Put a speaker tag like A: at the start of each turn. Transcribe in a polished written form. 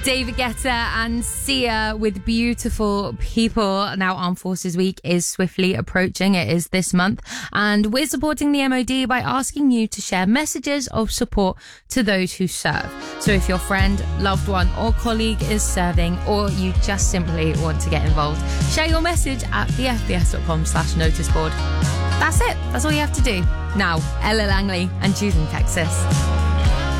A: David Guetta and Sia with Beautiful People. Now, Armed Forces Week is swiftly approaching. It is this month. And we're supporting the MOD by asking you to share messages of support to those who serve. So if your friend, loved one or colleague is serving, or you just simply want to get involved, share your message at thefbs.com/noticeboard. That's it. That's all you have to do. Now, Ella Langley and Choosing Texas.